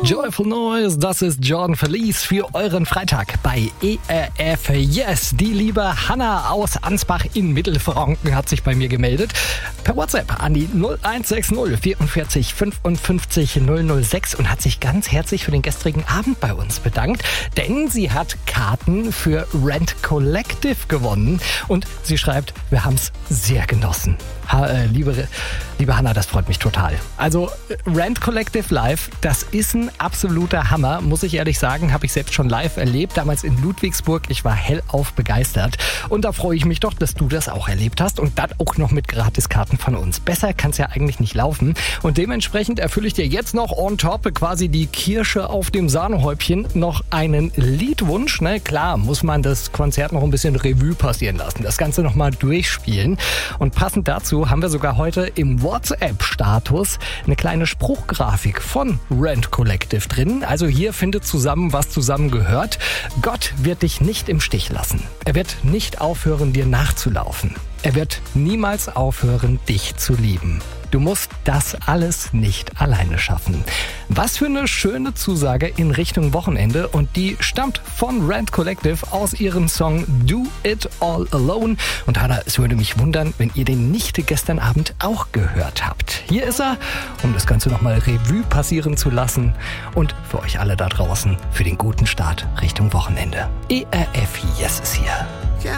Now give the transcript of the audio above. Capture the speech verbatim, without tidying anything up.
Joyful Noise, das ist Jordan Felice für euren Freitag bei E R F Yes. Die liebe Hanna aus Ansbach in Mittelfranken hat sich bei mir gemeldet. Per WhatsApp an die null eins sechs null vierundvierzig fünfundfünfzig null null sechs und hat sich ganz herzlich für den gestrigen Abend bei uns bedankt, denn sie hat Karten für Rent Collective gewonnen und sie schreibt, wir haben es sehr genossen. Ha, äh, liebe, liebe Hanna, das freut mich total. Also Rent Collective live, das ist ein absoluter Hammer, muss ich ehrlich sagen, habe ich selbst schon live erlebt, damals in Ludwigsburg. Ich war hellauf begeistert und da freue ich mich doch, dass du das auch erlebt hast und das auch noch mit Gratiskarten von uns. Besser kann es ja eigentlich nicht laufen und dementsprechend erfülle ich dir jetzt noch on top quasi die Kirsche auf dem Sahnehäubchen noch einen Liedwunsch. Ne? Klar, muss man das Konzert noch ein bisschen Revue passieren lassen, das Ganze nochmal durchspielen und passend dazu haben wir sogar heute im WhatsApp-Status eine kleine Spruchgrafik von Rent Collective drin. Also hier findet zusammen, was zusammen gehört. Gott wird dich nicht im Stich lassen. Er wird nicht aufhören, dir nachzulaufen. Er wird niemals aufhören, dich zu lieben. Du musst das alles nicht alleine schaffen. Was für eine schöne Zusage in Richtung Wochenende und die stammt von Rent Collective aus ihrem Song Do It All Alone. Und Hanna, es würde mich wundern, wenn ihr den nicht gestern Abend auch gehört habt. Hier ist er, um das Ganze nochmal Revue passieren zu lassen und für euch alle da draußen für den guten Start Richtung Wochenende. E R F Yes ist hier.